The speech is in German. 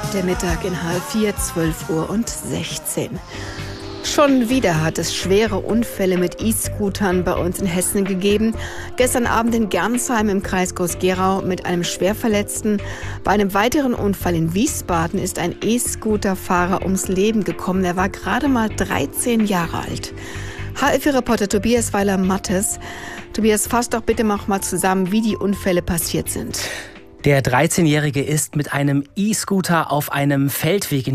Der Mittag in H4, 12:16 Uhr. Schon wieder hat es schwere Unfälle mit E-Scootern bei uns in Hessen gegeben. Gestern Abend in Gernsheim im Kreis Groß-Gerau mit einem Schwerverletzten. Bei einem weiteren Unfall in Wiesbaden ist ein E-Scooter-Fahrer ums Leben gekommen. Er war gerade mal 13 Jahre alt. HF-Reporter Tobias Weiler-Mattes. Tobias, fass doch bitte noch mal zusammen, wie die Unfälle passiert sind. Der 13-Jährige ist mit einem E-Scooter auf einem Feldweg